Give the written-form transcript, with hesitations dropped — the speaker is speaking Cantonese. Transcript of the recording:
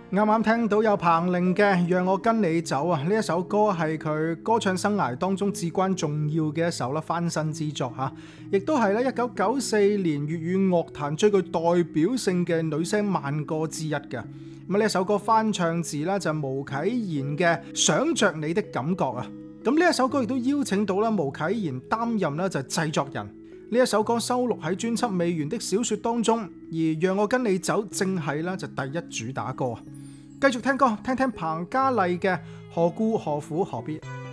啱啱聽到有彭羚嘅《讓我跟你走》啊，呢一首歌係佢歌唱生涯當中至關重要嘅一首啦，翻身之作嚇，亦都係咧1994年粵語樂壇最具代表性嘅女聲慢歌之一嘅。咁呢一首歌翻唱自啦就毛啟賢嘅《想着你的感覺》啊。咁呢一首歌亦都邀請到啦毛啟賢擔任啦就製作人。呢一首歌收錄喺專輯《未完的小說》當中，而《讓我跟你走》正係啦就第一主打歌。繼續聽歌，聽聽彭嘉麗嘅《何故何苦何必》。